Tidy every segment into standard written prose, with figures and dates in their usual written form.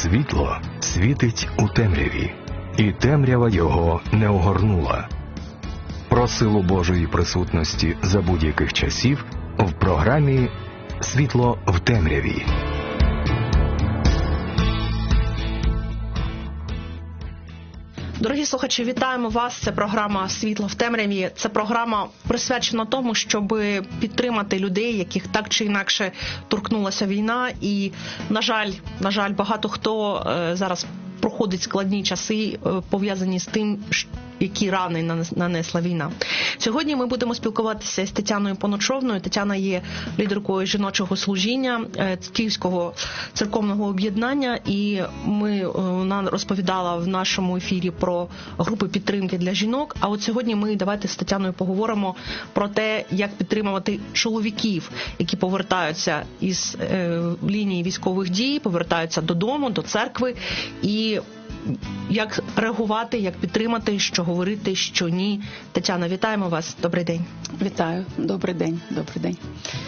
Світло світить у темряві, і темрява його не огорнула. Про силу Божої присутності за будь-яких часів в програмі «Світло в темряві». Дорогі слухачі, вітаємо вас. Це програма «Світло в темряві». Це програма присвячена тому, щоб підтримати людей, яких так чи інакше торкнулася війна. І, на жаль, багато хто зараз проходить складні часи, пов'язані з тим, які рани нанесла війна. Сьогодні ми будемо спілкуватися з Тетяною Поночовною. Тетяна є лідеркою жіночого служіння Київського церковного об'єднання, і вона розповідала в нашому ефірі про групи підтримки для жінок. А от сьогодні ми давайте з Тетяною поговоримо про те, як підтримувати чоловіків, які повертаються із лінії військових дій, повертаються додому, до церкви, і як реагувати, як підтримати, що говорити, що ні. Тетяна, вітаємо вас. Добрий день. Вітаю. Добрий день. Добрий день.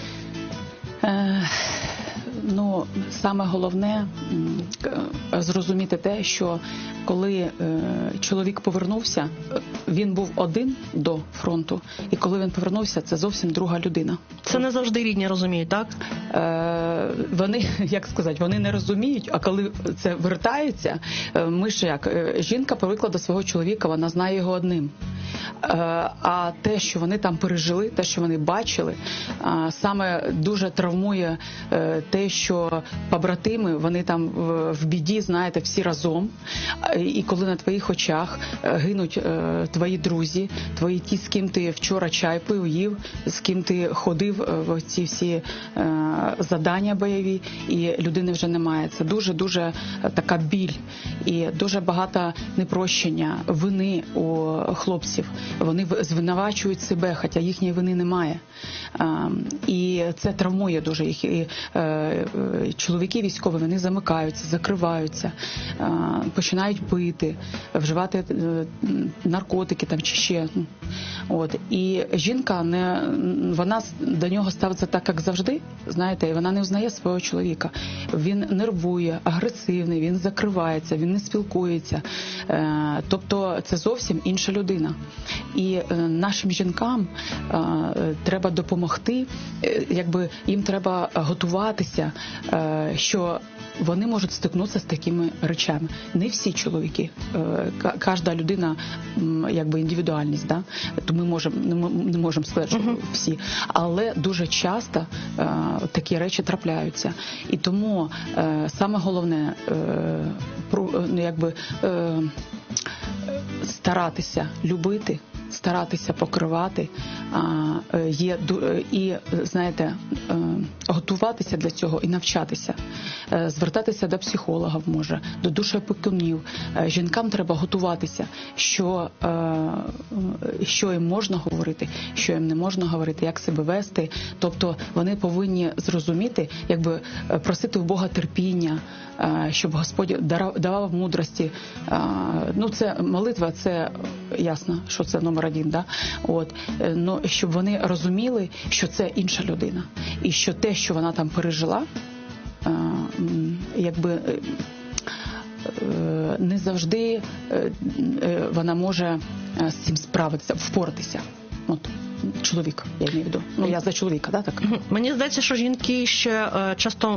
Саме головне зрозуміти те, що коли чоловік повернувся, він був один до фронту, і коли він повернувся, це зовсім друга людина. Це не завжди рідні розуміють, так? Вони, вони не розуміють, а коли це вертається, жінка привикла до свого чоловіка, вона знає його одним. А те, що вони там пережили, те, що вони бачили, саме дуже травмує те, що побратими, вони там в біді, знаєте, всі разом. І коли на твоїх очах гинуть твої друзі, твої ті, з ким ти вчора чай пив, їв, з ким ти ходив в ці всі завдання бойові, і людини вже немає. Це дуже-дуже така біль і дуже багато непрощення, вини у хлопців. Вони звинувачують себе, хоча їхньої вини немає. І це травмує дуже їх. І чоловіки військові, вони замикаються, закриваються, починають пити, вживати наркотики там чи ще. І жінка, вона до нього ставиться так, як завжди, знаєте, і вона не взнає свого чоловіка. Він нервує, агресивний, він закривається, він не спілкується. Тобто це зовсім інша людина. І нашим жінкам треба допомогти, їм треба готуватися, що вони можуть стикнутися з такими речами. Не всі чоловіки, кожна людина індивідуальність, да? То ми не можемо сказати, що всі, але дуже часто такі речі трапляються. І тому саме головне старатися любити, старатися покривати, і, знаєте, готуватися для цього і навчатися, звертатися до психологів, може, до душоопікунів. Жінкам треба готуватися, що їм можна говорити, що їм не можна говорити, як себе вести. Тобто вони повинні зрозуміти, просити у Бога терпіння, щоб Господь давав мудрості. Це молитва, це ясно, що це номер один, да? Щоб вони розуміли, що це інша людина. І що те, що вона там пережила, не завжди вона може з цим справитися, впоратися. Чоловік, я маю в виду. Я за чоловіка, да, так? Мені здається, що жінки ще часто